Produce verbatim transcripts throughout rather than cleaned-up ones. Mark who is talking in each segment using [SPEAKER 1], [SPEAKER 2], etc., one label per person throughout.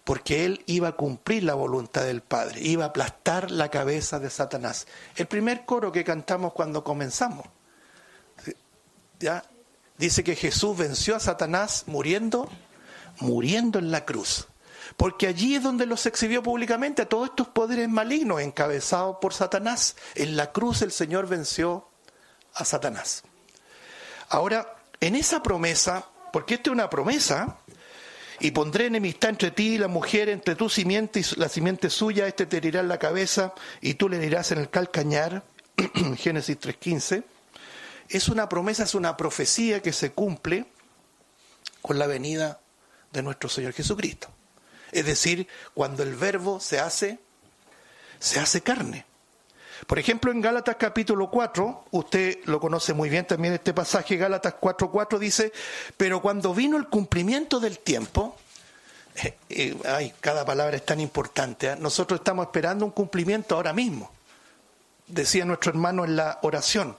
[SPEAKER 1] porque él iba a cumplir la voluntad del Padre, iba a aplastar la cabeza de Satanás. El primer coro que cantamos cuando comenzamos, ¿ya? Dice que Jesús venció a Satanás muriendo, muriendo en la cruz. Porque allí es donde los exhibió públicamente a todos estos poderes malignos encabezados por Satanás. En la cruz el Señor venció a Satanás. Ahora, en esa promesa, porque esta es una promesa, y pondré enemistad entre ti y la mujer, entre tu simiente y la simiente suya, este te herirá en la cabeza y tú le herirás en el calcañar, Génesis tres quince, es una promesa, es una profecía que se cumple con la venida de nuestro Señor Jesucristo. Es decir, cuando el verbo se hace, se hace carne. Por ejemplo, en Gálatas capítulo cuatro, usted lo conoce muy bien también este pasaje, Gálatas cuatro cuatro dice, pero cuando vino el cumplimiento del tiempo, eh, eh, ay, cada palabra es tan importante, ¿eh? Nosotros estamos esperando un cumplimiento ahora mismo, decía nuestro hermano en la oración,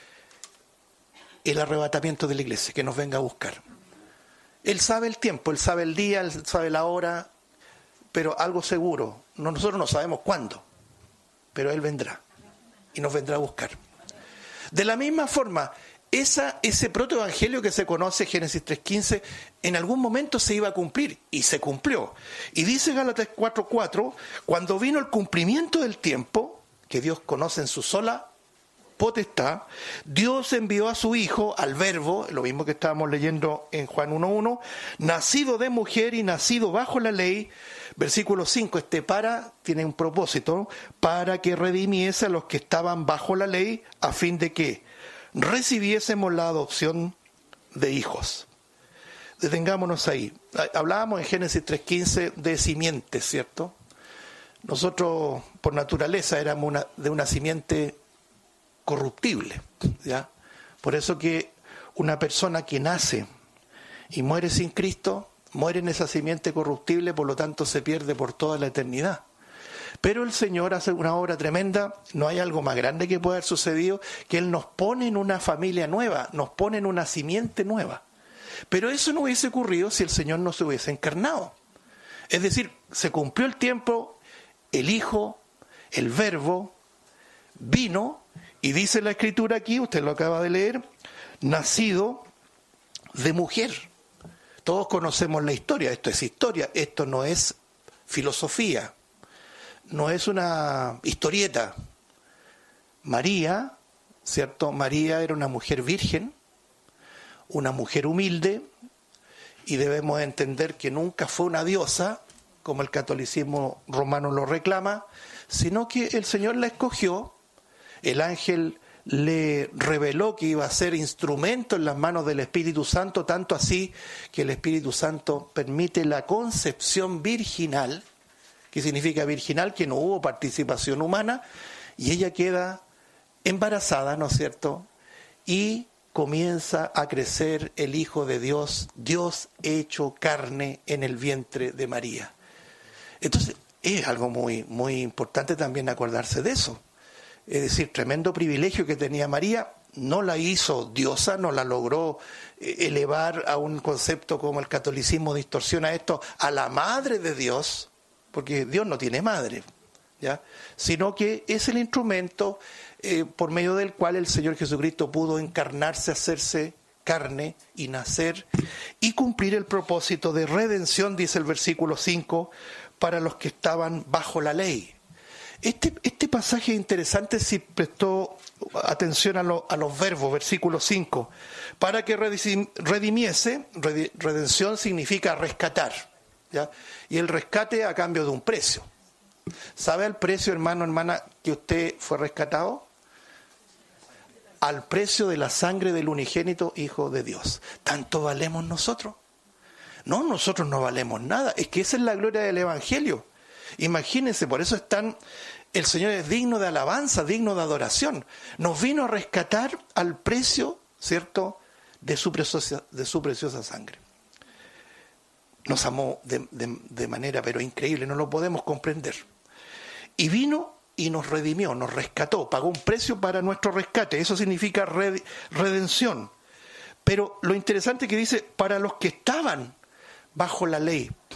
[SPEAKER 1] el arrebatamiento de la iglesia, que nos venga a buscar. Él sabe el tiempo, él sabe el día, él sabe la hora, pero algo seguro, no, nosotros no sabemos cuándo, pero él vendrá. Y nos vendrá a buscar. De la misma forma, esa, ese protoevangelio que se conoce, Génesis tres quince, en algún momento se iba a cumplir, y se cumplió. Y dice Gálatas cuatro cuatro, cuando vino el cumplimiento del tiempo, que Dios conoce en su sola potestad, Dios envió a su Hijo, al Verbo, lo mismo que estábamos leyendo en Juan uno uno, nacido de mujer y nacido bajo la ley. Versículo cinco, este para tiene un propósito, para que redimiese a los que estaban bajo la ley, a fin de que recibiésemos la adopción de hijos. Detengámonos ahí. Hablábamos en Génesis tres quince de simientes, ¿cierto? Nosotros, por naturaleza, éramos una, de una simiente corruptible, ¿ya? Por eso que una persona que nace y muere sin Cristo, muere en esa simiente corruptible, por lo tanto se pierde por toda la eternidad. Pero el Señor hace una obra tremenda, no hay algo más grande que pueda haber sucedido, que Él nos pone en una familia nueva, nos pone en una simiente nueva. Pero eso no hubiese ocurrido si el Señor no se hubiese encarnado. Es decir, se cumplió el tiempo, el Hijo, el Verbo, vino, y dice la Escritura aquí, usted lo acaba de leer, nacido de mujer. Todos conocemos la historia, esto es historia, esto no es filosofía, no es una historieta. María, ¿cierto? María era una mujer virgen, una mujer humilde, y debemos entender que nunca fue una diosa, como el catolicismo romano lo reclama, sino que el Señor la escogió, el ángel le reveló que iba a ser instrumento en las manos del Espíritu Santo, tanto así que el Espíritu Santo permite la concepción virginal, que significa virginal, que no hubo participación humana, y ella queda embarazada, ¿no es cierto? Y comienza a crecer el Hijo de Dios, Dios hecho carne en el vientre de María. Entonces, es algo muy, muy importante también acordarse de eso. Es decir, tremendo privilegio que tenía María, no la hizo diosa, no la logró elevar a un concepto como el catolicismo distorsiona esto, a la madre de Dios, porque Dios no tiene madre, ¿ya? Sino que es el instrumento eh, por medio del cual el Señor Jesucristo pudo encarnarse, hacerse carne y nacer y cumplir el propósito de redención, dice el versículo cinco, para los que estaban bajo la ley. Este, este pasaje es interesante si prestó atención a, lo, a los verbos, versículo cinco. Para que redimiese, redención significa rescatar, ¿ya? Y el rescate a cambio de un precio. ¿Sabe el precio, hermano, hermana, que usted fue rescatado? Al precio de la sangre del unigénito Hijo de Dios. ¿Tanto valemos nosotros? No, nosotros no valemos nada. Es que esa es la gloria del Evangelio. Imagínense, por eso es tan, el Señor es digno de alabanza, digno de adoración. Nos vino a rescatar al precio, ¿cierto?, de su preciosa, de su preciosa sangre. Nos amó de, de, de manera pero increíble, no lo podemos comprender. Y vino y nos redimió, nos rescató, pagó un precio para nuestro rescate. Eso significa red, redención. Pero lo interesante que dice, para los que estaban bajo la ley.